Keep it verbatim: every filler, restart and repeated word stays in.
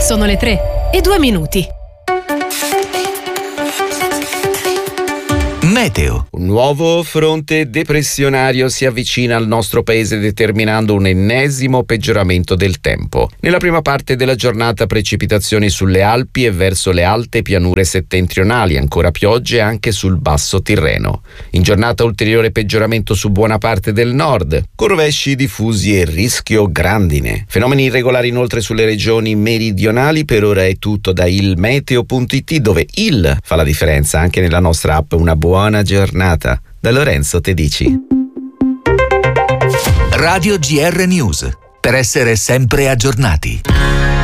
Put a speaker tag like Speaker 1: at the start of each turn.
Speaker 1: Sono le tre e due minuti.
Speaker 2: Meteo. Un nuovo fronte depressionario si avvicina al nostro paese, determinando un ennesimo peggioramento del tempo. Nella prima parte della giornata precipitazioni sulle Alpi e verso le alte pianure settentrionali, ancora piogge anche sul basso Tirreno. In giornata ulteriore peggioramento su buona parte del nord, con rovesci diffusi e rischio grandine. Fenomeni irregolari inoltre sulle regioni meridionali. Per ora è tutto da ilmeteo punto it, dove il fa la differenza anche nella nostra app. Una buona Buona giornata. Da Lorenzo Tedici.
Speaker 3: Radio G R News. Per essere sempre aggiornati.